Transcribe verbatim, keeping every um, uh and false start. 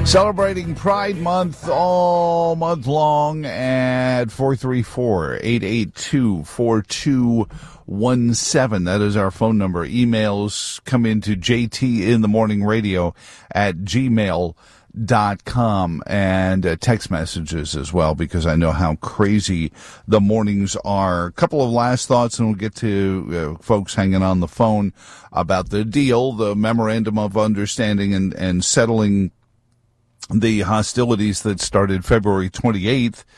Celebrating Pride Month all month long at four three four, eight eight two, four two one seven. That is our phone number. Emails come into J T in the morning radio at gmail dot com, and uh, text messages as well, because I know how crazy the mornings are. A couple of last thoughts, and we'll get to uh, folks hanging on the phone about the deal, the memorandum of understanding and, and settling the hostilities that started February twenty-eighth